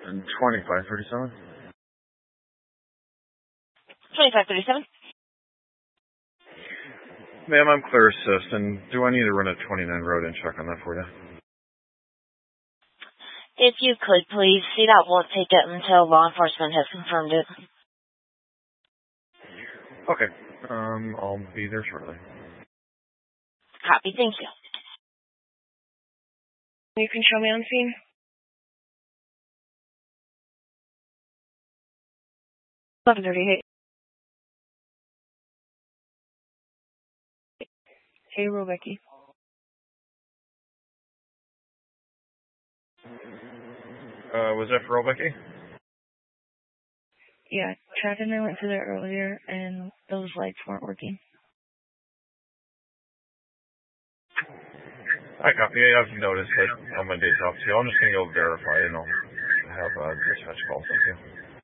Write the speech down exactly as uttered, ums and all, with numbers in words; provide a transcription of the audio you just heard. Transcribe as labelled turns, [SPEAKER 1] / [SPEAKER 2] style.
[SPEAKER 1] twenty-five thirty-seven.
[SPEAKER 2] twenty-five thirty-seven.
[SPEAKER 1] Ma'am, I'm clear assist, and do I need to run a twenty-nine road and check on that for you?
[SPEAKER 2] If you could, please. See, that won't take it until law enforcement has confirmed it.
[SPEAKER 1] Okay. Um, I'll be there shortly.
[SPEAKER 2] Copy. Thank you.
[SPEAKER 3] You can show me on scene. eleven thirty-eight. Hey, Robecky.
[SPEAKER 1] Uh, was that for Robecky?
[SPEAKER 3] Yeah, Chad and I went through there earlier, and those lights weren't working.
[SPEAKER 1] I copy. I've noticed that on my days off too. I'm just gonna go verify and I'll have a dispatch call. Thank you.